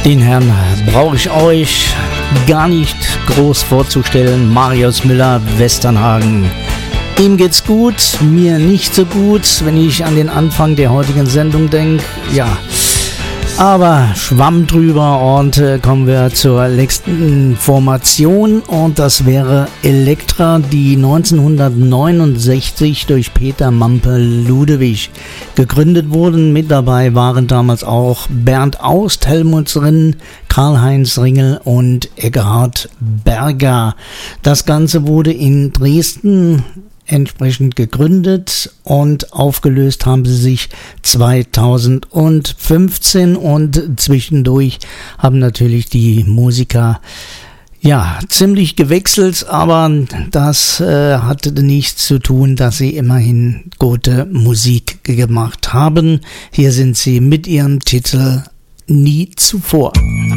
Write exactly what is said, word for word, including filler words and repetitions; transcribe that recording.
Den Herrn brauche ich euch gar nicht groß vorzustellen. Marius Müller, Westernhagen. Ihm geht's gut, mir nicht so gut, wenn ich an den Anfang der heutigen Sendung denke. Ja, aber Schwamm drüber und äh, kommen wir zur nächsten Formation und das wäre Elektra, die neunzehnhundertneunundsechzig durch Peter Mampe-Ludewig gegründet wurden. Mit dabei waren damals auch Bernd Aust, Helmut Rinn, Karl-Heinz Ringel und Eckehard Berger. Das Ganze wurde in Dresden entsprechend gegründet und aufgelöst haben sie sich zweitausendfünfzehn und zwischendurch haben natürlich die Musiker ja ziemlich gewechselt, aber das äh, hatte nichts zu tun, dass sie immerhin gute Musik gemacht haben. Hier sind sie mit ihrem Titel Nie zuvor.